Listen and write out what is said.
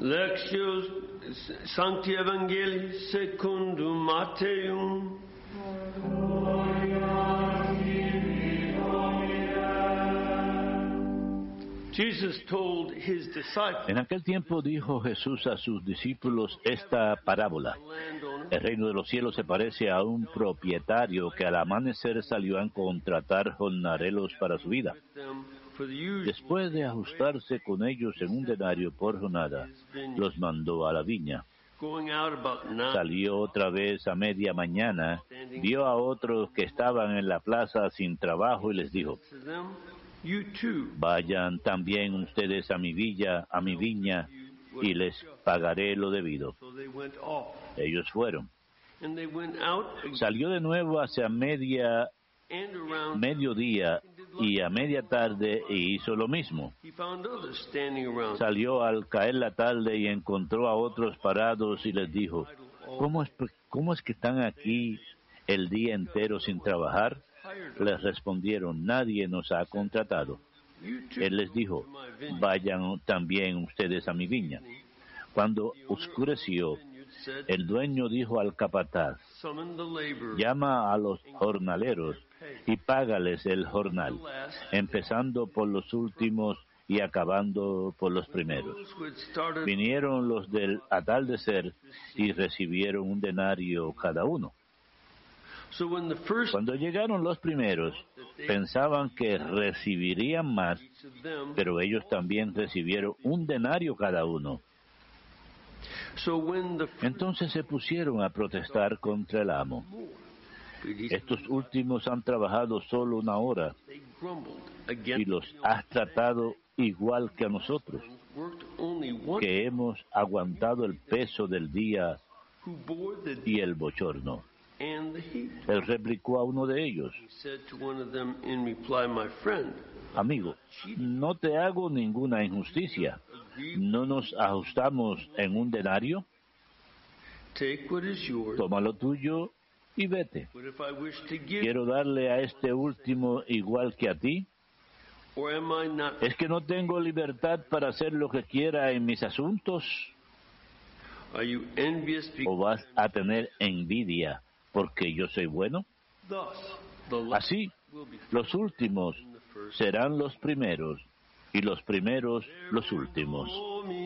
Lectio Sancti Evangelii secundum Mateum. Jesus told his disciples, En aquel tiempo dijo Jesús a sus discípulos esta parábola. El reino de los cielos se parece a un propietario que al amanecer salió a contratar jornaleros para su vida. Después de ajustarse con ellos en un denario por jornada, los mandó a la viña. Salió otra vez a media mañana, vio a otros que estaban en la plaza sin trabajo y les dijo: vayan también ustedes a mi viña, y les pagaré lo debido. Ellos fueron. Salió de nuevo hacia mediodía y a media tarde y hizo lo mismo. Salió al caer la tarde y encontró a otros parados y les dijo: ¿Cómo es que están aquí el día entero sin trabajar? Les respondieron: nadie nos ha contratado. Él les dijo: vayan también ustedes a mi viña. Cuando oscureció, el dueño dijo al capataz: llama a los jornaleros y págales el jornal, empezando por los últimos y acabando por los primeros. Vinieron los del atardecer y recibieron un denario cada uno. Cuando llegaron los primeros, pensaban que recibirían más, pero ellos también recibieron un denario cada uno. Entonces se pusieron a protestar contra el amo. Estos últimos han trabajado solo una hora y los has tratado igual que a nosotros, que hemos aguantado el peso del día y el bochorno. Él replicó a uno de ellos: amigo, no te hago ninguna injusticia. ¿No nos ajustamos en un denario? Toma lo tuyo y vete. ¿Quiero darle a este último igual que a ti? ¿Es que no tengo libertad para hacer lo que quiera en mis asuntos? ¿O vas a tener envidia porque yo soy bueno? Así, los últimos serán los primeros, y los primeros los últimos.